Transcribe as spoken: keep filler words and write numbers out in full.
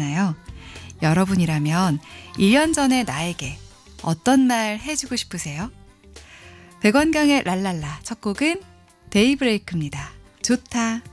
있잖아요. 여러분이라면 일 년 전에 나에게 어떤 말 해주고 싶으세요? 백원경의 랄랄라 첫 곡은 데이브레이크입니다. 좋다.